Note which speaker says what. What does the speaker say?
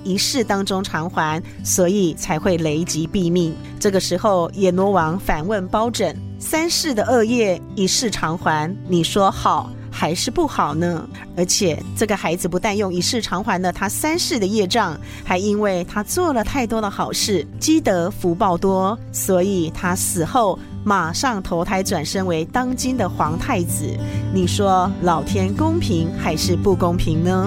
Speaker 1: 一世当中偿还，所以才会雷击毙命。这个时候阎罗王反问包拯，3世的恶业一世偿还，你说好还是不好呢？而且这个孩子不但用一世偿还了他3世的业障，还因为他做了太多的好事，积德福报多，所以他死后马上投胎转生为当今的皇太子。你说老天公平还是不公平呢？